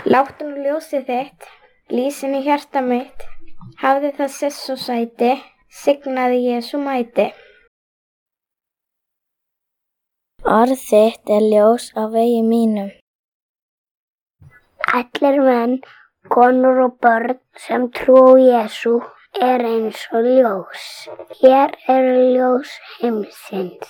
Láttu nú ljósið þitt, lýsin í hjarta mitt, hafði það sess og sæti, signaði Jesú mæti. Orð þitt ljós á vegi mínum. Allir menn, konur og börn sem trú á Jesú eins og ljós. Hér ljós heimsins.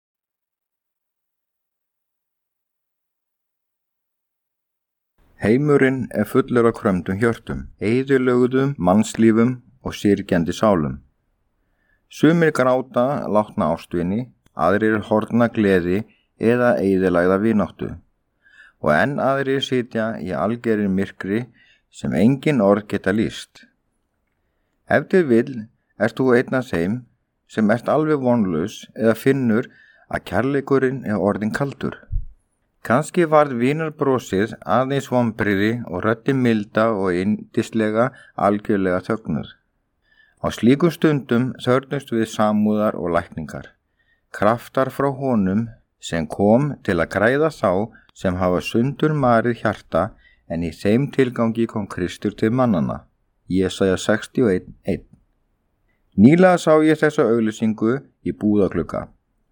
Heimurinn fullur af krömmdum hjörtum, eyðilögðum mannslífum og syrgjandi sálum. Sumir gráta látna ástvini, aðrir horfna gleði eða eyðilagða vináttu. Og enn aðrir sitja í algerri myrkri sem engin orð geta lýst. Ef til vill ert þú einn af þeim sem ert alveg vonlaus eða finnur að kærleikurinn orðinn kaldur. Kannski varð vinarbrosið aðeins vonbrigði og röddin milda og yndislega algjörlega þögnuð. Á slíkum stundum þörfnumst við samúðar og lækningar, kraftar frá honum sem kom til að græða þá sem hafa sundur marið hjarta, en í þeim tilgangi kom Kristur til mannanna. Jesaja 61:1. Nýlega sá ég þessa auglýsingu í búðaglugga.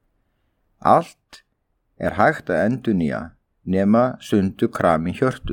Allt hægt að endurnýja nema sundukrami hjörtu.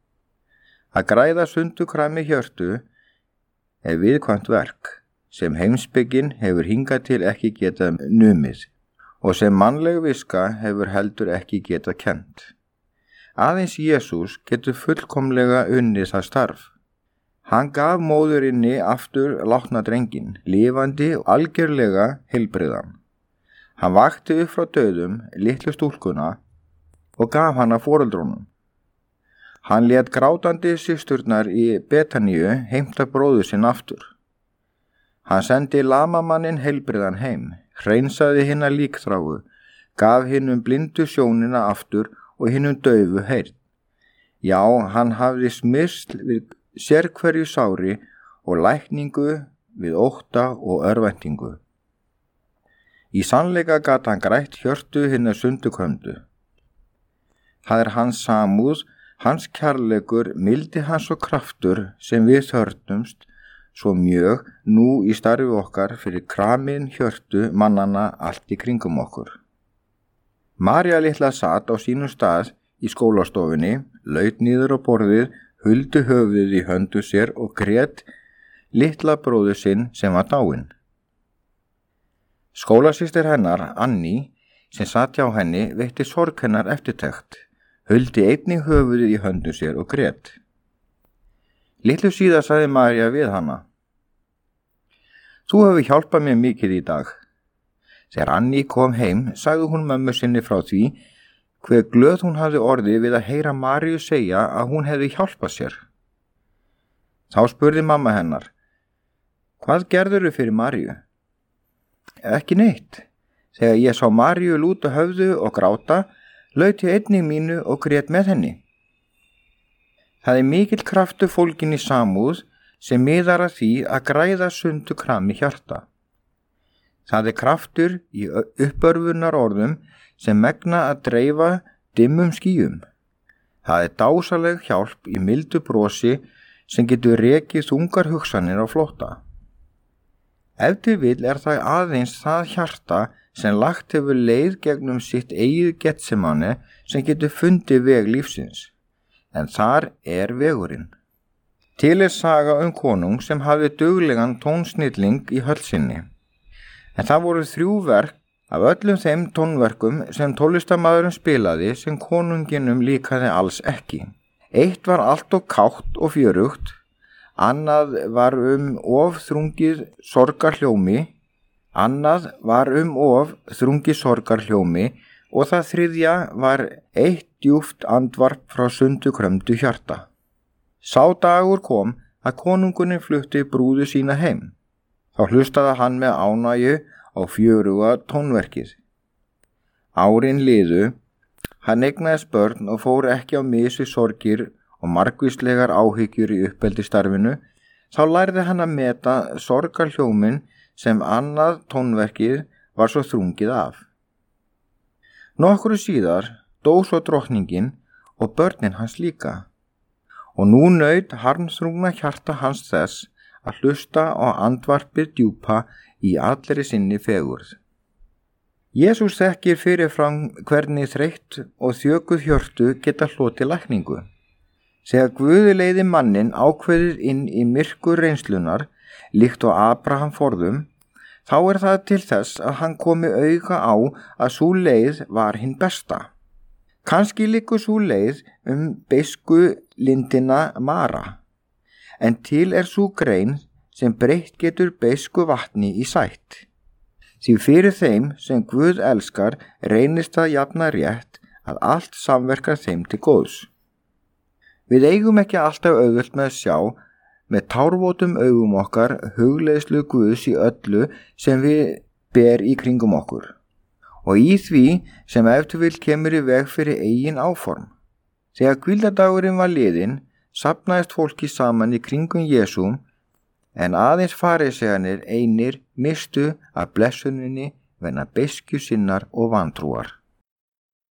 Að græða sundukrami hjörtu viðkvæmt verk sem heimspekin hefur hingað til ekki getað numið og sem mannleg viska hefur heldur ekki getað kennt. Aðeins Jesús getur fullkomlega unnið það starf. Hann gaf móðurinni aftur látna drenginn, lifandi og algjörlega heilbrigðan. Hann vakti upp frá dauðum litlu stúlkuna og gaf hana foreldrunum. Hann lét grátandi systurnar í Betaníu heimta bróður sinn aftur. Hann sendi lamamannin heilbrigðan heim, hreinsaði hina líkþráu, gaf hinum blindu sjónina aftur og hinum daufu heyrn. Já, hann hafði smyrsl við sérhverju sári og lækningu við ótta og örvæntingu. Í sannleika gat hann grætt hjörtu hinna sundukrömdu. Það hans samúð, hans kærleikur, mildi hans og kraftur sem við þörfnumst svo mjög nú í starfi okkar fyrir kramin hjörtu mannanna allt í kringum okkur. María litla sat á sínum stað í skólastofunni, laut niður á borðið, huldi höfuðið í höndu sér og grét litla bróður sinn sem var dáinn. Skólasystir hennar, Anní, sem satt hjá henni, veitti sorg hennar eftirtekt, huldi einnig höfuðið í höndu sér og grét. Litlu síðar sagði María við hana: Þú hefur hjálpað mér mikið í dag. Þegar Anní kom heim, sagði hún mömmu sinni frá því hve glöð hún hafði orðið við að heyra Maríu segja að hún hefði hjálpað sér. Þá spurði mamma hennar: Hvað gerðirðu fyrir Maríu? Ekki neitt. Þegar ég sá Maríu lúta höfðu og gráta, laut ég einnig mínu og grét með henni. Það mikill kraftur fólginn í samúð sem miðar að því að græða sundukrami hjarta. Það kraftur í uppörfunar orðum sem megna að dreifa dimmum skýjum. Það dásaleg hjálp í mildu brosi sem getur rekið þungar hugsanir á flótta. Ef til vill það aðeins það hjarta sem lagt hefur leið gegnum sitt eigið Getsemane sem getur fundið veg lífsins. En þar vegurinn. Til saga konung sem hafði duglegan tónsnilling í höll sinni. En það voru 3 verk af öllum þeim tónverkum sem tónlistarmaðurinn spilaði sem konunginum líkaði alls ekki. Eitt var allt og kátt og fjörugt, annað var of þrungið sorgarhljómi, og það þriðja var eitt djúpt andvarp frá sundukrömdu hjarta. Sá dagur kom að konungunin flutti brúðu sína heim. Þá hlustaði hann með ánægju á fjöruga tónverkið. Árin liðu, hann eignaðist börn og fór ekki á mis við sorgir og margvíslegar áhyggjur í uppeldisstarfinu, þá lærði hann að meta sorgarhljómin sem annað tónverkið var svo þrungið af. Nokkru síðar dó svo drottningin og börnin hans líka. og nú naut harmþrungna hjarta hans þess að hlusta á andvarpið djúpa í allri sinni fegurð. Jesús þekkir fyrirfram hvernig þreytt og þjökuð hjörtu geta hlotið lækningu. Þegar Guð leiði manninn ákveðið inn í myrkur reynslunar, líkt og Abraham forðum, þá það til þess að hann komi auga á að sú leið var hinn besta. Kannski liggur sú leið beisku lindina Mara, en til sú grein sem breytt getur beisku vatni í sætt. Því fyrir þeim sem Guð elskar reynist það jafna rétt að allt samverkar þeim til góðs. Við eigum ekki alltaf auðvelt með að sjá með tárvotum augum okkar hugleiðslu Guðs í öllu sem við ber í kringum okkur og í því sem ef til vill kemur í veg fyrir eigin áform. Þegar hvíldardagurinn var liðinn, safnaðist fólki saman í kringum Jesú, en aðeins farisearnir einir mistu af blessuninni vegna beiskju sinnar og vantrúar.